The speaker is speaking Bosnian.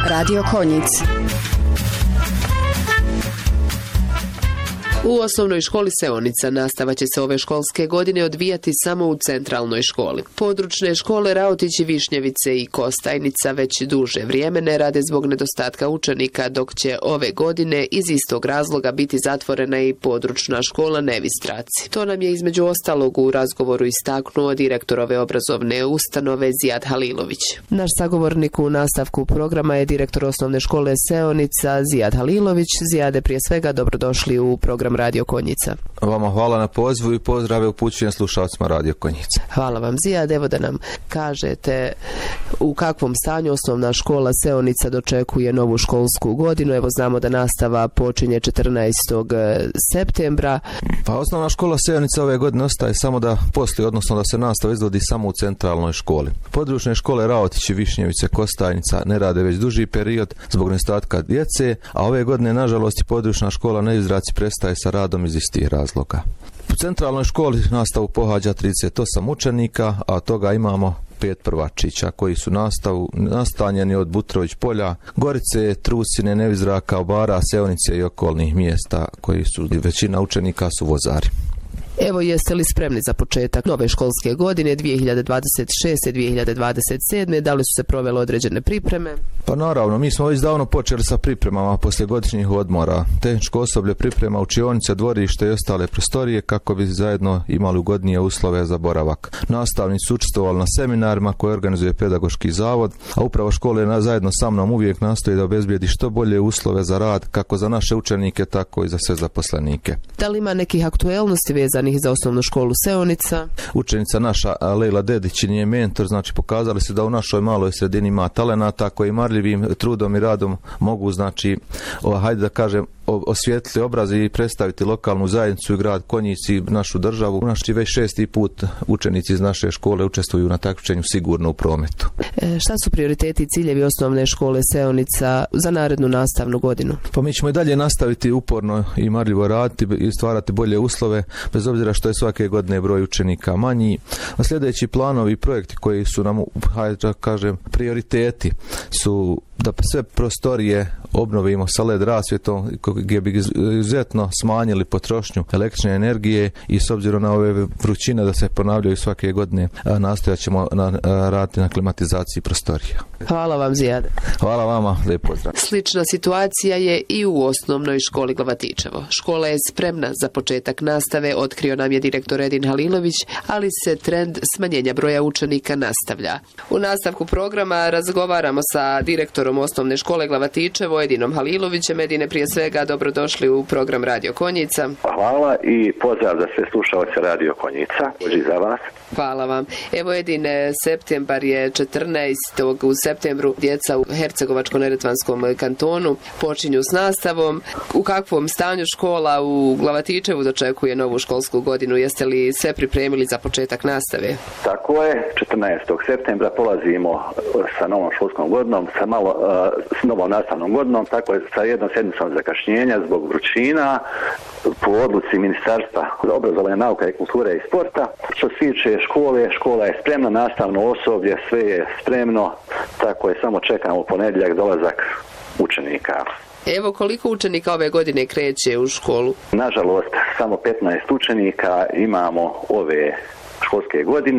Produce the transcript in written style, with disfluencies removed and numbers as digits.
Radio Konjic. U osnovnoj školi Seonica nastava će se ove školske godine odvijati samo u centralnoj školi. Područne škole Raotići, Višnjevice i Kostajnica već duže vrijeme ne rade zbog nedostatka učenika, dok će ove godine iz istog razloga biti zatvorena i područna škola Nevistraci. To nam je između ostalog u razgovoru istaknuo direktor ove obrazovne ustanove Zijad Halilović. Naš sagovornik u nastavku programa je direktor osnovne škole Seonica Zijad Halilović. Zijade, prije svega dobrodošli u program Radio Konjica. Vama hvala na pozivu i pozdrave upućujem slušalcima Radio Konjica. Hvala vam, Zijad. Evo da nam kažete u kakvom stanju osnovna škola Seonica dočekuje novu školsku godinu. Evo znamo da nastava počinje 14. septembra. Pa osnovna škola Seonica ove godine ostaje samo da postoji, odnosno da se nastava izvodi samo u centralnoj školi. Područne škole Raotići, Višnjevice, Kostajnica ne rade već duži period zbog nedostatka djece, a ove godine nažalost i područna škola Nevistraci prestaje sa radom iz istih razloga. U centralnoj školi nastavu pohađa 38 učenika, a od toga imamo 5 prvačića koji su nastanjeni od Butrović polja, Gorice, Trusine, Nevizraka, Obara, Seonice i okolnih mjesta, koji su većina učenika su vozari. Evo, jeste li spremni za početak nove školske godine 2026-2027? Da li su se provele određene pripreme? Pa naravno, mi smo već davno počeli sa pripremama poslije godišnjih odmora. Tehničko osoblje priprema učionice, dvorište i ostale prostorije kako bi zajedno imali ugodnije uslove za boravak. Nastavnici su učestvovali na seminarima koje organizuje Pedagoški zavod, a upravo škole zajedno sa mnom uvijek nastoji da obezbijedi što bolje uslove za rad kako za naše učenike, tako i za sve zaposlenike. Da li ima nekih aktuelnosti vezanih za osnovnu školu Seonica? Učenica naša Lejla Dedić je mentor, znači pokazali se da u našoj maloj sredini ima talenata koji marljivim trudom i radom mogu, znači, hajde da kažem, osvijetliti obraz i predstaviti lokalnu zajednicu i grad Konjic i našu državu. Znači već 6. put učenici iz naše škole učestvuju na takmičenju sigurno u prometu. Šta su prioriteti i ciljevi osnovne škole Seonica za narednu nastavnu godinu? Pa mi ćemo i dalje nastaviti uporno i marljivo raditi i stvarati bolje uslove, bez obzira što je svake godine broj učenika manji. A sljedeći planovi i projekti koji su nam, hajde da kažem, prioriteti su da sve prostorije obnovimo sa LED rasvjetom gdje bi izuzetno smanjili potrošnju električne energije i s obzirom na ove vrućine da se ponavljaju svake godine nastojat ćemo raditi na klimatizaciji prostorija. Hvala vam, Zijade. Hvala vama, lijep pozdrav. Slična situacija je i u osnovnoj školi Glavatičevo. Škola je spremna za početak nastave, otkrio nam je direktor Edin Halilović, ali se trend smanjenja broja učenika nastavlja. U nastavku programa razgovaramo sa direktorom osnovne škole Glavatičevo, Edinom Halilovićem. Edine, prije svega dobrodošli u program Radio Konjica. Hvala i pozdrav za sve slušalce Radio Konjica. Boži za vas. Hvala vam. Evo, Edine, septembar je 14. U septembru djeca u Hercegovačko-neretvanskom kantonu počinju s nastavom. U kakvom stanju škola u Glavatičevu dočekuje novu školsku godinu? Jeste li sve pripremili za početak nastave? Tako je. 14. septembra polazimo sa novom školskom godinom, s novom nastavnom godinom, tako je sa jednom sedmicom zakašnjenja zbog vrućina po odluci Ministarstva obrazovanja, nauka i kulture i sporta. Što se tiče škole, škola je spremna, nastavno osoblje, sve je spremno, tako je, samo čekamo ponedjeljak dolazak učenika. Evo, koliko učenika ove godine kreće u školu? Nažalost, samo 15 učenika imamo ove školske godine.